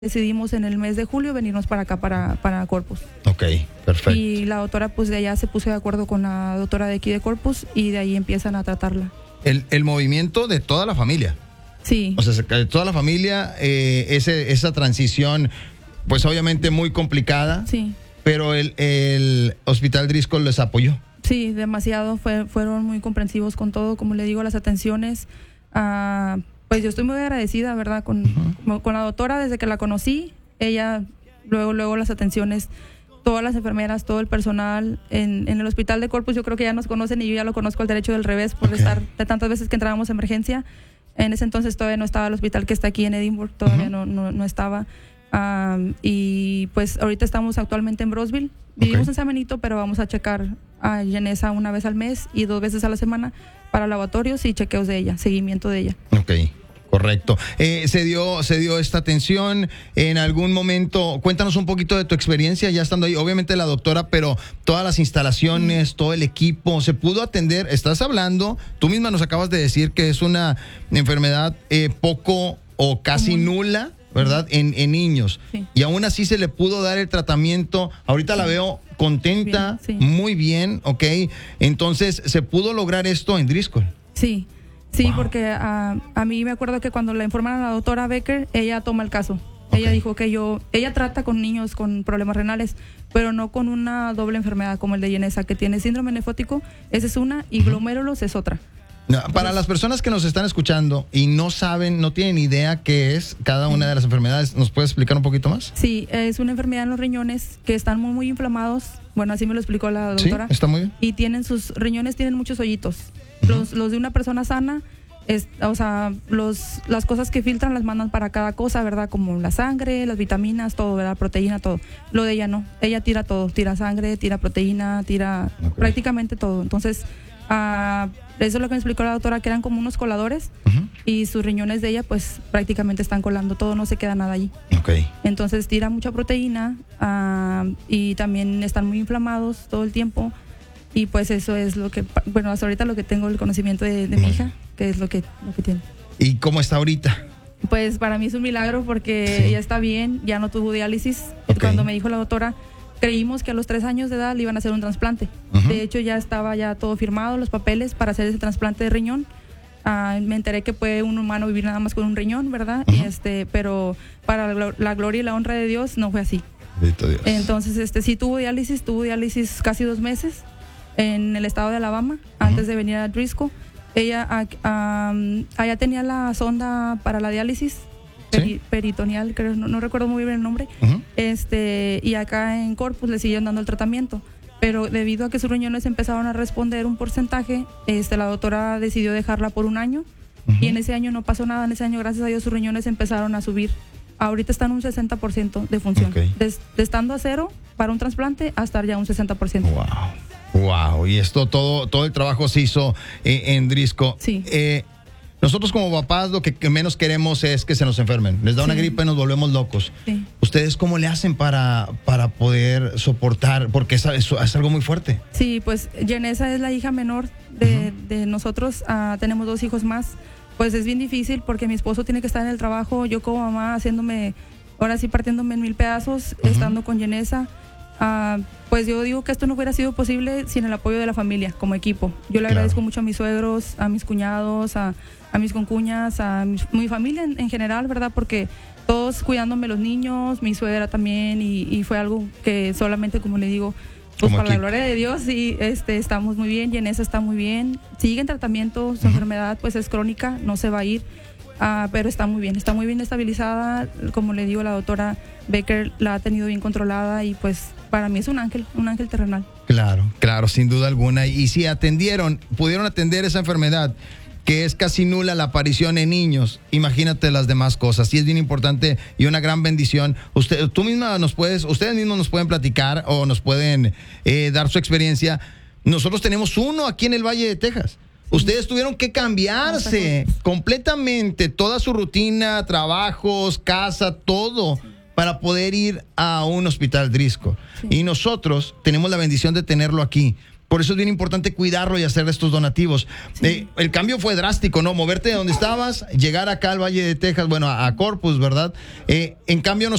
decidimos en el mes de julio venirnos para acá, para Corpus. Ok, perfecto. Y la doctora pues de allá se puso de acuerdo con la doctora de aquí de Corpus y de ahí empiezan a tratarla. El movimiento de toda la familia. Sí. O sea, de toda la familia, esa transición, pues obviamente muy complicada. Sí. Pero el Hospital Driscoll les apoyó. Sí, demasiado. Fueron muy comprensivos con todo, como le digo, las atenciones. Pues yo estoy muy agradecida, ¿verdad? Con la doctora desde que la conocí. Ella, luego las atenciones, todas las enfermeras, todo el personal en el Hospital de Corpus, yo creo que ya nos conocen y yo ya lo conozco al derecho del revés por estar de tantas veces que entrábamos a emergencia. En ese entonces todavía no estaba el hospital que está aquí en Edinburgh, todavía no estaba. Y pues ahorita estamos actualmente en Brosville. Vivimos en San Benito, pero vamos a checar a Yanesa una vez al mes y 2 veces a la semana para lavatorios y chequeos de ella, seguimiento de ella. Ok, correcto. Se dio esta atención en algún momento. Cuéntanos un poquito de tu experiencia ya estando ahí. Obviamente la doctora, pero todas las instalaciones, todo el equipo, ¿se pudo atender? Estás hablando, tú misma nos acabas de decir que es una enfermedad poco o casi nula, ¿verdad? En niños. Sí. Y aún así se le pudo dar el tratamiento. Ahorita la veo contenta, muy bien, ¿ok? Entonces, ¿se pudo lograr esto en Driscoll? Sí, porque a mí me acuerdo que cuando le informaron a la doctora Becker, ella toma el caso. Ella dijo que ella trata con niños con problemas renales, pero no con una doble enfermedad como el de Yanesa, que tiene síndrome nefrótico, esa es una, y glomérulos es otra. Para las personas que nos están escuchando y no saben, no tienen idea qué es cada una de las enfermedades, ¿nos puedes explicar un poquito más? Sí, es una enfermedad en los riñones que están muy inflamados. Bueno, así me lo explicó la doctora. Sí, está muy bien. Y sus riñones tienen muchos hoyitos. Los de una persona sana, las cosas que filtran las mandan para cada cosa, ¿verdad? Como la sangre, las vitaminas, todo, ¿verdad? Proteína, todo. Lo de ella no. Ella tira todo. Tira sangre, tira proteína, tira prácticamente todo. Entonces, eso es lo que me explicó la doctora, que eran como unos coladores y sus riñones de ella pues prácticamente están colando todo, no se queda nada allí. Entonces tira mucha proteína y también están muy inflamados todo el tiempo y pues eso es lo que, bueno, hasta ahorita lo que tengo el conocimiento de mi hija, que es lo que tiene. ¿Y cómo está ahorita? Pues para mí es un milagro porque ella está bien, ya no tuvo diálisis. Cuando me dijo la doctora, creímos que a los 3 años de edad le iban a hacer un trasplante. De hecho, ya estaba todo firmado, los papeles para hacer ese trasplante de riñón. Me enteré que puede un humano vivir nada más con un riñón, ¿verdad? Pero para la gloria y la honra de Dios no fue así. Dios. Entonces, sí tuvo diálisis casi 2 meses en el estado de Alabama, antes de venir a Driscoll. Ella allá tenía la sonda para la diálisis. Peritoneal, creo, no recuerdo muy bien el nombre, y acá en Corpus le siguieron dando el tratamiento, pero debido a que sus riñones empezaron a responder un porcentaje, la doctora decidió dejarla por 1 año, y en ese año no pasó nada. En ese año, gracias a Dios, sus riñones empezaron a subir. Ahorita están un 60% de función, de estando a 0 para un trasplante a estar ya un 60%. Wow, y esto todo el trabajo se hizo en Driscoll. Sí. Nosotros como papás lo que menos queremos es que se nos enfermen. Les da una gripe y nos volvemos locos. Sí. ¿Ustedes cómo le hacen para poder soportar? Porque es algo muy fuerte. Sí, pues Yanesa es la hija menor de nosotros. Tenemos 2 hijos más. Pues es bien difícil porque mi esposo tiene que estar en el trabajo. Yo como mamá partiéndome en 1000 pedazos, estando con Yanesa. Pues yo digo que esto no hubiera sido posible sin el apoyo de la familia como equipo. Yo le agradezco mucho a mis suegros, a mis cuñados, a mis concuñas, a mi familia en general, ¿verdad? Porque todos cuidándome los niños, mi suegra también, y fue algo que solamente, como le digo, pues para la gloria de Dios, sí, estamos muy bien, Yanesa está muy bien, sigue en tratamiento, su enfermedad pues es crónica, no se va a ir, pero está muy bien estabilizada. Como le digo, la doctora Becker la ha tenido bien controlada y pues para mí es un ángel terrenal. Claro, sin duda alguna. Y si pudieron atender esa enfermedad, que es casi nula la aparición en niños, imagínate las demás cosas. Y es bien importante y una gran bendición. Ustedes mismos nos pueden platicar o nos pueden dar su experiencia. Nosotros tenemos uno aquí en el Valle de Texas. Ustedes tuvieron que cambiarse completamente toda su rutina, trabajos, casa, todo, para poder ir a un hospital Driscoll. Y nosotros tenemos la bendición de tenerlo aquí. Por eso es bien importante cuidarlo y hacer estos donativos. Sí. El cambio fue drástico, ¿no? Moverte de donde estabas, llegar acá al Valle de Texas, bueno, a Corpus, ¿verdad? En cambio,